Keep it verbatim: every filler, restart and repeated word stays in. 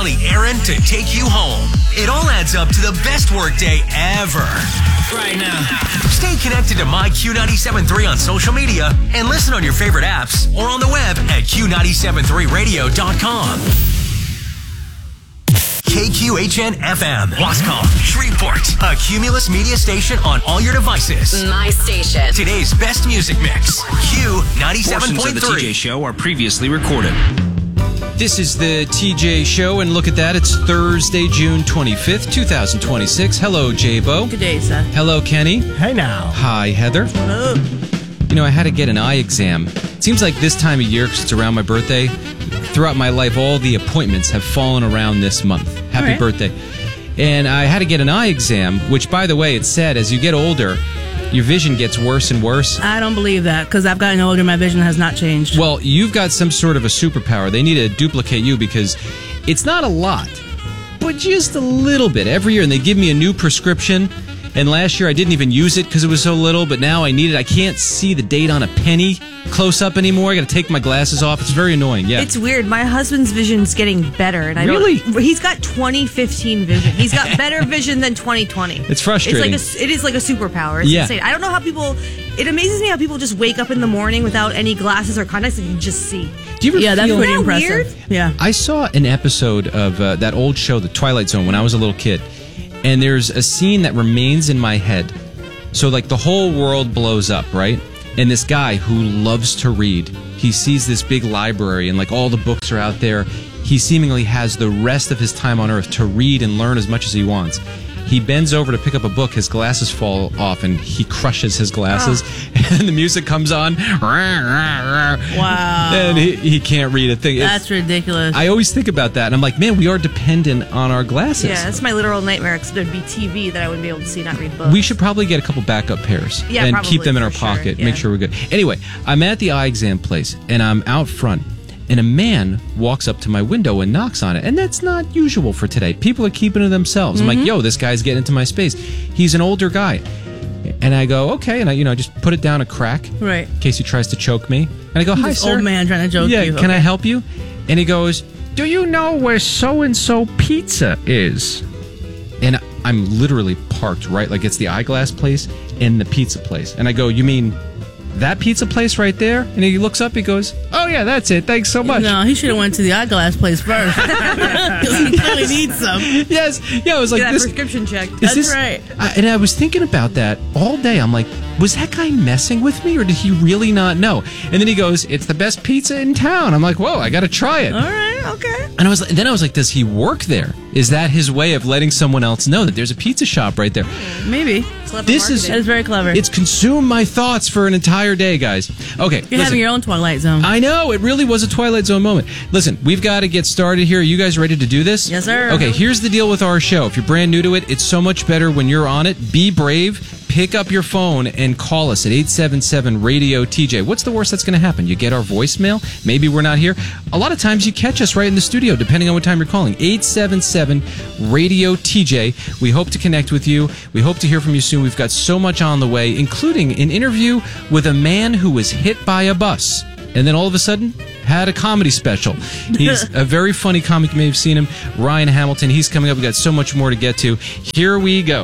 pally Aaron to take you home. It all adds up to the best workday ever. Right now. Stay connected to My Q ninety-seven point three on social media and listen on your favorite apps or on the web at Q nine seven three radio dot com. K Q H N F M, Wascom, Shreveport, a Cumulus media station on all your devices. My station. Today's best music mix, Q ninety-seven point three. Portions of the T J Show are previously recorded. This is the T J Show, and look at that. It's Thursday, June twenty-fifth, twenty twenty-six. Hello, J-Bo. Good day, Seth. Hello, Kenny. Hey now. Hi, Heather. What up? You know, I had to get an eye exam. It seems like this time of year, because it's around my birthday, throughout my life, all the appointments have fallen around this month. Happy right. birthday. And I had to get an eye exam, which, by the way, it's said as you get older, your vision gets worse and worse. I don't believe that, because I've gotten older, my vision has not changed. Well, you've got some sort of a superpower. They need to duplicate you because it's not a lot, but just a little bit every year. And they give me a new prescription. And last year I didn't even use it because it was so little, but now I need it. I can't see the date on a penny close up anymore. I got to take my glasses off. It's very annoying. Yeah. It's weird. My husband's vision's getting better, and I Really? don't. He's got twenty fifteen vision. He's got better vision than twenty twenty. It's frustrating. It's like a, it is like a superpower. It's Yeah. insane. I don't know how people. It amazes me how people just wake up in the morning without any glasses or contacts and you just see. Do you ever Yeah, that's feel... pretty Isn't that impressive. weird? Yeah. I saw an episode of uh, that old show, The Twilight Zone, when I was a little kid, and there's a scene that remains in my head. So, like, the whole world blows up, right? And this guy who loves to read, he sees this big library and, like, all the books are out there. He seemingly has the rest of his time on Earth to read and learn as much as he wants. He bends over to pick up a book, his glasses fall off, and he crushes his glasses. Oh. And the music comes on. Wow. And he, he can't read a thing. It's, That's ridiculous. I always think about that, and I'm like, man, we are dependent on our glasses. Yeah, that's my literal nightmare. Because there'd be T V that I wouldn't be able to see, not read books. We should probably get a couple backup pairs Yeah, and probably, keep them in our for sure, pocket. yeah. Make sure we're good. Anyway, I'm at the eye exam place, and I'm out front, and a man walks up to my window and knocks on it. And that's not usual for today. People are keeping to themselves. Mm-hmm. I'm like, yo, this guy's getting into my space. He's an older guy. And I go, okay, and I, you know, just put it down a crack Right. in case he tries to choke me. And I go, hi, This sir. old man trying to joke yeah, you. can Okay. I help you? And he goes, do you know where so-and-so pizza is? And I'm literally parked right, like it's the eyeglass place and the pizza place. And I go, you mean that pizza place right there? And he looks up, he goes, oh yeah, that's it. Thanks so much. No, he should have went to the eyeglass place first. Because he clearly needs some. Yes. Yeah, I was like, Get that this, prescription checked. is That's this- right. I, and I was thinking about that all day. I'm like, was that guy messing with me or did he really not know? And then he goes, it's the best pizza in town. I'm like, whoa, I got to try it. All right, okay. And I was, then I was like, does he work there? Is that his way of letting someone else know that there's a pizza shop right there? Maybe. Clever This is- That marketing. is very clever. It's consumed my thoughts for an entire day, guys. Okay, You're listen. having your own Twilight Zone. I know, it really was a Twilight Zone moment. Listen, we've got to get started here. Are you guys ready to do this? Yes, sir. Okay, here's the deal with our show. If you're brand new to it, it's so much better when you're on it. Be brave. Pick up your phone and call us at eight seven seven radio T J. What's the worst that's going to happen? You get our voicemail? Maybe we're not here. A lot of times you catch us right in the studio, depending on what time you're calling. eight seven seven radio T J. We hope to connect with you. We hope to hear from you soon. We've got so much on the way, including an interview with a man who was hit by a bus and then all of a sudden had a comedy special. He's a very funny comic. You may have seen him. Ryan Hamilton. He's coming up. We've got so much more to get to. Here we go.